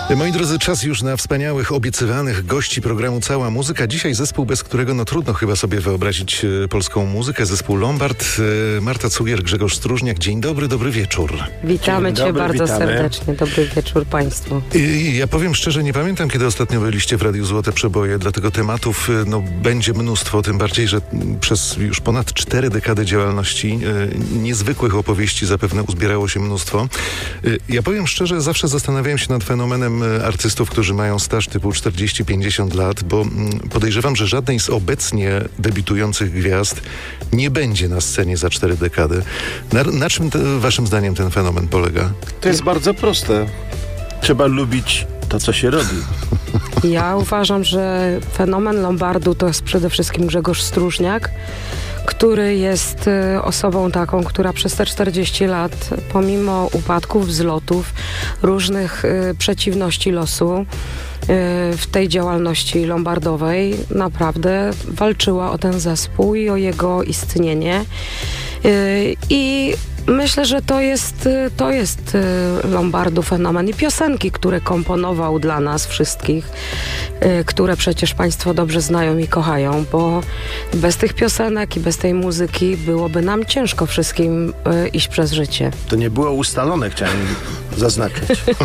Moi drodzy, czas już na wspaniałych, obiecywanych gości programu Cała Muzyka. Dzisiaj zespół, bez którego trudno chyba sobie wyobrazić polską muzykę. Zespół Lombard, Marta Cugier, Grzegorz Stróżniak. Dzień dobry, dobry wieczór. Witamy Cię bardzo serdecznie. Dobry wieczór Państwu. Ja powiem szczerze, nie pamiętam, kiedy ostatnio byliście w Radiu Złote Przeboje, dlatego tematów będzie mnóstwo, tym bardziej, że przez już ponad 4 dekady działalności niezwykłych opowieści zapewne uzbierało się mnóstwo. Ja powiem szczerze, zawsze zastanawiałem się nad fenomenem artystów, którzy mają staż typu 40-50 lat, bo podejrzewam, że żadnej z obecnie debiutujących gwiazd nie będzie na scenie za 4 dekady. Na czym waszym zdaniem ten fenomen polega? To jest bardzo proste. Trzeba lubić to, co się robi. Ja uważam, że fenomen Lombardu to jest przede wszystkim Grzegorz Stróżniak, który jest osobą taką, która przez te 40 lat, pomimo upadków, wzlotów, różnych przeciwności losu w tej działalności lombardowej, naprawdę walczyła o ten zespół i o jego istnienie. I myślę, że to jest Lombardu fenomen i piosenki, które komponował dla nas wszystkich, które przecież Państwo dobrze znają i kochają, bo bez tych piosenek i bez tej muzyki byłoby nam ciężko wszystkim iść przez życie. To nie było ustalone, chciałem zaznaczyć.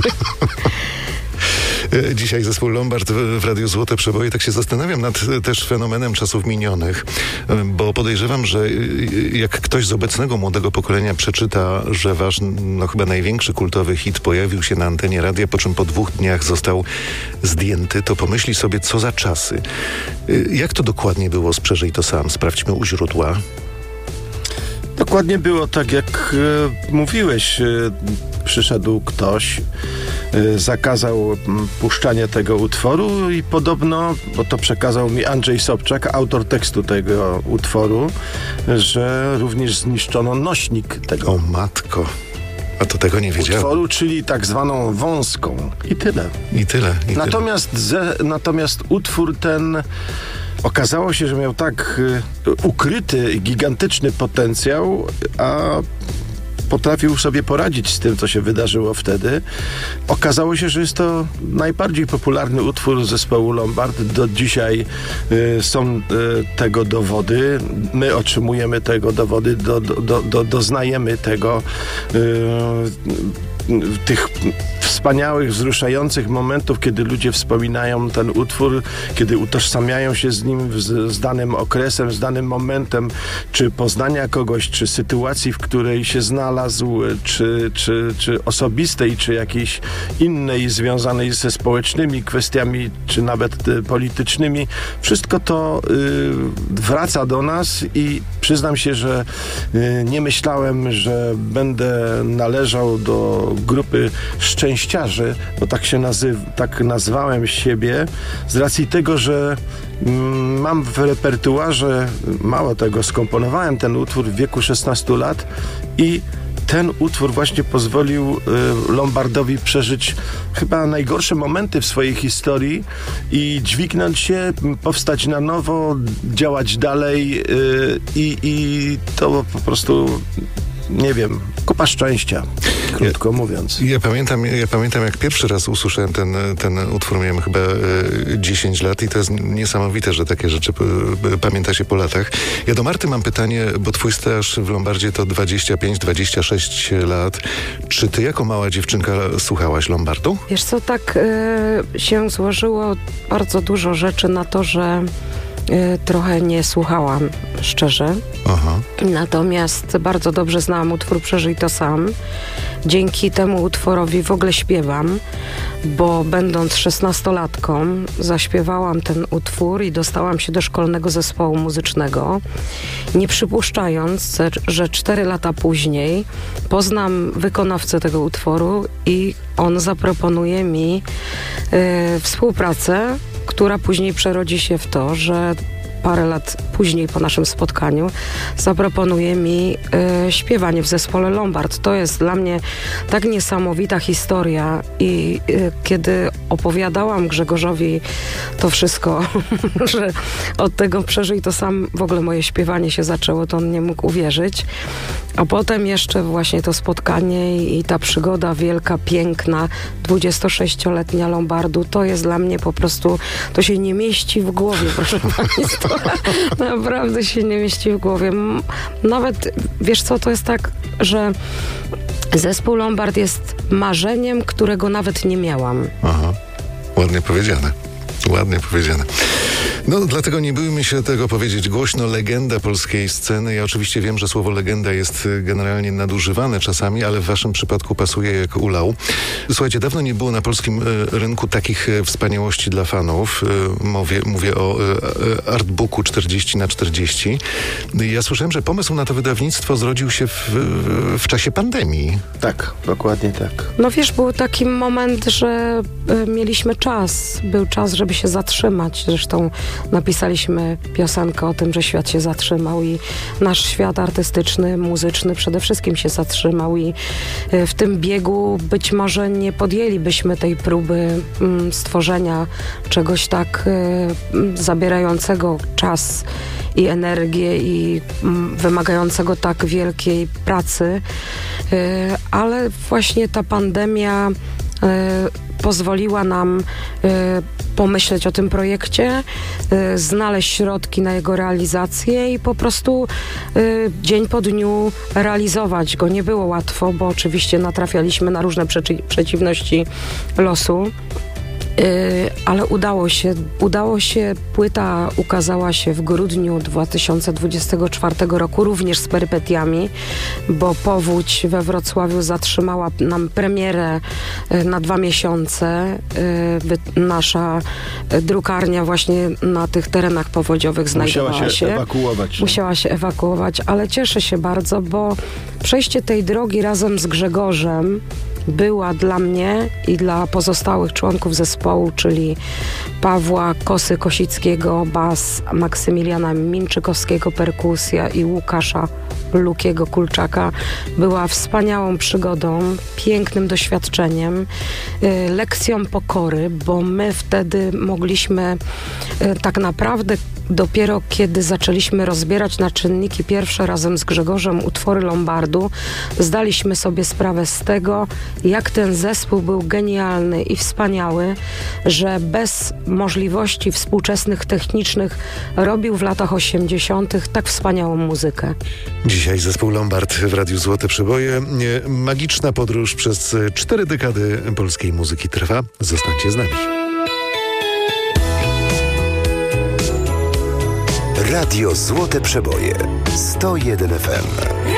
Dzisiaj zespół Lombard w Radiu Złote Przeboje. Tak się zastanawiam nad też fenomenem czasów minionych, bo podejrzewam, że jak ktoś z obecnego młodego pokolenia przeczyta, że wasz chyba największy kultowy hit pojawił się na antenie radia, po czym po 2 dniach został zdjęty, to pomyśli sobie, co za czasy. Jak to dokładnie było z Przeżyj to sam? Sprawdźmy u źródła. Dokładnie było tak, jak mówiłeś. Przyszedł ktoś, zakazał puszczania tego utworu i podobno, bo to przekazał mi Andrzej Sobczak, autor tekstu tego utworu, że również zniszczono nośnik tego. O matko, a to tego nie wiedziałem. Utworu, czyli tak zwaną wąską. I tyle. I tyle. Natomiast utwór ten okazało się, że miał tak ukryty, gigantyczny potencjał, a potrafił sobie poradzić z tym, co się wydarzyło wtedy. Okazało się, że jest to najbardziej popularny utwór zespołu Lombard. Do dzisiaj są tego dowody. My otrzymujemy tego dowody, doznajemy tego tych wspaniałych, wzruszających momentów, kiedy ludzie wspominają ten utwór, kiedy utożsamiają się z nim, z danym okresem, z danym momentem, czy poznania kogoś, czy sytuacji, w której się znalazł, czy osobistej, czy jakiejś innej, związanej ze społecznymi kwestiami, czy nawet politycznymi. Wszystko to wraca do nas i przyznam się, że nie myślałem, że będę należał do grupy szczęściarzy, bo tak nazwałem siebie, z racji tego, że mam w repertuarze, mało tego, skomponowałem ten utwór w wieku 16 lat i ten utwór właśnie pozwolił Lombardowi przeżyć chyba najgorsze momenty w swojej historii i dźwignąć się, powstać na nowo, działać dalej i to po prostu, nie wiem, kupa szczęścia, krótko mówiąc. Ja pamiętam, jak pierwszy raz usłyszałem ten utwór, miałem chyba 10 lat i to jest niesamowite, że takie rzeczy pamięta się po latach. Ja do Marty mam pytanie, bo twój staż w Lombardzie to 25-26 lat. Czy ty jako mała dziewczynka słuchałaś Lombardu? Wiesz co, tak się złożyło bardzo dużo rzeczy na to, że trochę nie słuchałam, szczerze. Aha. Natomiast bardzo dobrze znałam utwór Przeżyj to sam. Dzięki temu utworowi w ogóle śpiewam, bo będąc 16-latką zaśpiewałam ten utwór i dostałam się do szkolnego zespołu muzycznego, nie przypuszczając, że 4 lata później poznam wykonawcę tego utworu i on zaproponuje mi współpracę, która później przerodzi się w to, że parę lat później po naszym spotkaniu zaproponuje mi śpiewanie w zespole Lombard. To jest dla mnie tak niesamowita historia i kiedy opowiadałam Grzegorzowi to wszystko, że od tego przeżyj, to sam w ogóle moje śpiewanie się zaczęło, to on nie mógł uwierzyć. A potem jeszcze właśnie to spotkanie i ta przygoda wielka, piękna, 26-letnia Lombardu, to jest dla mnie po prostu, to się nie mieści w głowie, proszę Państwa. Naprawdę się nie mieści w głowie. Nawet, wiesz co, to jest tak, że zespół Lombard jest marzeniem, którego nawet nie miałam. Aha, ładnie powiedziane. Ładnie powiedziane. No, dlatego nie bójmy się tego powiedzieć głośno. Legenda polskiej sceny. Ja oczywiście wiem, że słowo legenda jest generalnie nadużywane czasami, ale w waszym przypadku pasuje jak ulał. Słuchajcie, dawno nie było na polskim rynku takich wspaniałości dla fanów. Mówię o artbooku 40x40. Ja słyszałem, że pomysł na to wydawnictwo zrodził się w czasie pandemii. Tak, dokładnie tak. No wiesz, był taki moment, że mieliśmy czas. Był czas, żeby się zatrzymać. Zresztą napisaliśmy piosenkę o tym, że świat się zatrzymał i nasz świat artystyczny, muzyczny przede wszystkim się zatrzymał i w tym biegu być może nie podjęlibyśmy tej próby stworzenia czegoś tak zabierającego czas i energię i wymagającego tak wielkiej pracy, ale właśnie ta pandemia pozwoliła nam pomyśleć o tym projekcie, znaleźć środki na jego realizację i po prostu dzień po dniu realizować go. Nie było łatwo, bo oczywiście natrafialiśmy na różne przeciwności losu. Ale udało się, płyta ukazała się w grudniu 2024 roku, również z perypetiami, bo powódź we Wrocławiu zatrzymała nam premierę na 2 miesiące. Nasza drukarnia właśnie na tych terenach powodziowych znajdowała się. Musiała się ewakuować, ale cieszę się bardzo, bo przejście tej drogi razem z Grzegorzem była dla mnie i dla pozostałych członków zespołu, czyli Pawła Kosy-Kosickiego, bas, Maksymiliana Minczykowskiego, perkusja i Łukasza Lukiego Kulczaka, była wspaniałą przygodą, pięknym doświadczeniem, lekcją pokory, bo my wtedy mogliśmy tak naprawdę dopiero kiedy zaczęliśmy rozbierać na czynniki pierwsze razem z Grzegorzem utwory Lombardu, zdaliśmy sobie sprawę z tego, jak ten zespół był genialny i wspaniały, że bez możliwości współczesnych, technicznych robił w latach 80. tak wspaniałą muzykę. Dzisiaj zespół Lombard w Radiu Złote Przeboje. Magiczna podróż przez 4 dekady polskiej muzyki trwa. Zostańcie z nami. Radio Złote Przeboje 101 FM.